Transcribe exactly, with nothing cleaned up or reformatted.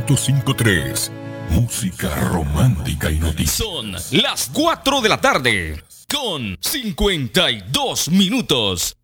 punto cincuenta y tres. Música romántica y noticias. Son las cuatro de la tarde con cincuenta y dos minutos.